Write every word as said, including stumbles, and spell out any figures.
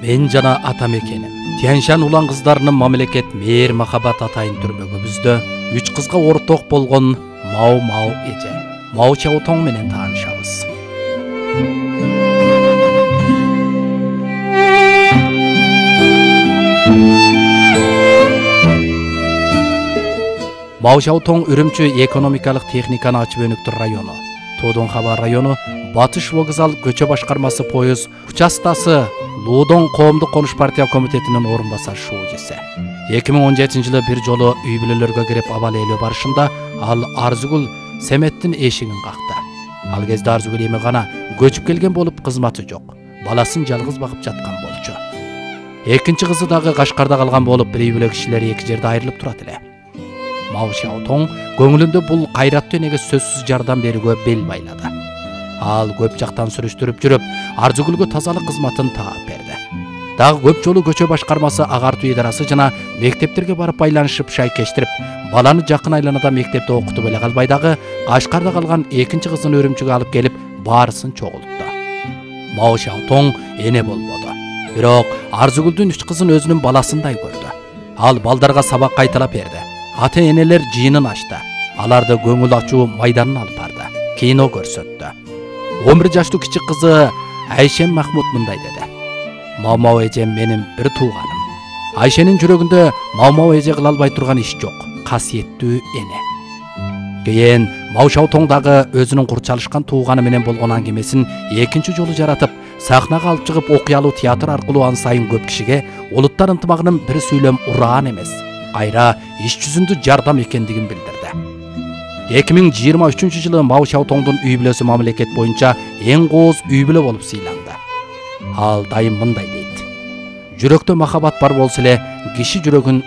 Мен жана ата мекеним. Тяньшан улан кыздарынын мамлекет мээр махабат атайын түрмөгүбүздө үч кызга орток болгон Мао Мао эже Мао Чаотоң менен таанышабыз. Мао Чаотоң Үрүмчү экономикалык техниканы ачып өнүктүр району. Тодон Хаба району Батыш вокзал көчө башкармасы поезд участасы Луудон коомдук конуш партия комитетинин орун басар шоужусы. эки миң он жетинчи жылы бир жолу үй бүлөлөргө кирип абал ээлөө барышында ал Арзугул Семеттин эшигин какты. Ал кезде Арзугул эми гана көчүп келген болуп кызматы жок. Баласын жалгыз багып жаткан болчу. Экинчи кызы дагы Кашкарда калган болуп, бир үй бүлө кишилери эки жерде айрылып турат эле. Мао Чаотоң көңүлүндө бул кайраттуу энеге сөзсүз жардам берүүгө бел байлады. Ал көп жактан сүрүштүрүп жүрүп, Арзугулга тазалык кызматын таап берди. Дагы көп жолу көчө башкармасы агартуу идарасы жана мектептерге барып байланышып шайкештирип, баланы жакын айланада мектепте окутуп эле калбай дагы Кашкарда калган экинчи кызын Үрүмчүгө алып келип, баарысын чогултtu. Мао Чаотоң эне болбоду. Бирок Арзугулдун үч кызын өзүнүн баласындай көрдү. Ал балдарга сабак кайталап берди. Ата-энелер жыйынын ачты. Аларды көңүл ачуу майданын алып барды. Кино көрсөттү. он бир жаштуу кичи кызы Айшем Махмуд мындай деди. Мао Мао эжем менин бир тууганым. Айшенин жүрөгүндө Мао Мао эже кыла албай турган иш жок. Касиеттүү эне. Кийин Мао Чаотоң дагы өзүнүн курчалышкан тууганы менен болгон аңгемесин экинчи жолу жаратып, сахнага алып чыгып окуялуу театр аркылуу ан сайын көп кишиге улуттар ынтымагынын бир сүйлөм ураан эмес, кайра иш жүзүндө жардам экендигин билдирди. эки миң жыйырма үчүнчү жылы Мао Чаотоңдун үй бүлөсү мамлекет боюнча эң кооз үй бүлө болуп сыйланды. Ал дайым мындай дейт: жүрөктө махабат бар болсо эле, киши жүрөгүн